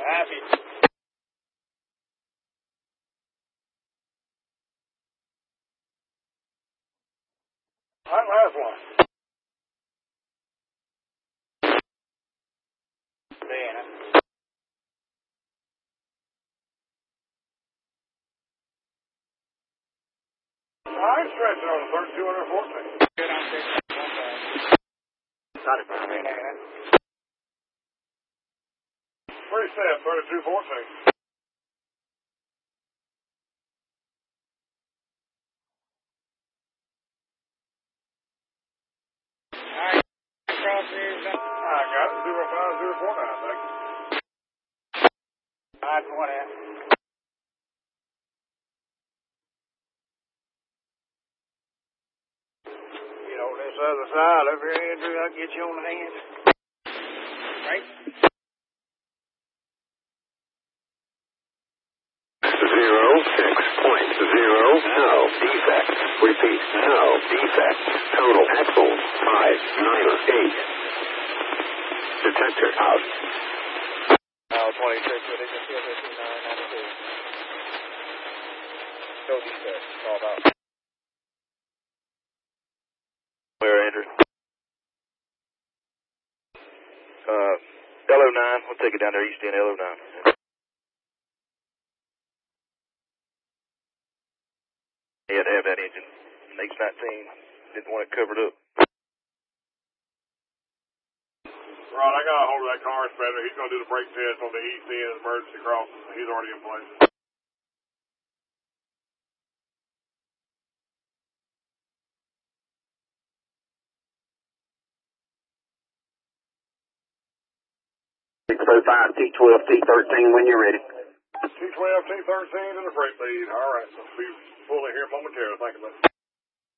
Happy. That last one. Man. I'm stretching on the 3214. Good, I'm stretching on the 1. Free step, 3214. Alright, cross here. I got it, 05049, thank you. 520. Get on this other side over here, Andrew. I'll get you on the hand. Right? 06.0, no defect. Repeat, no defect. Total axle 598. Detector out. 26, but it's just 5992. No defect. Called out. Where, Andrew? LO9. We'll take it down there, East End, LO9. He had to have that engine. X19 didn't want it covered up. Right, I got a hold of that car inspector. He's going to do the brake test on the east end of emergency crossing. He's already in place. 605 T12 T13 when you're ready. T12, T13 and the brake lead. All right, so we'll be pulling here momentarily. Thank you, buddy.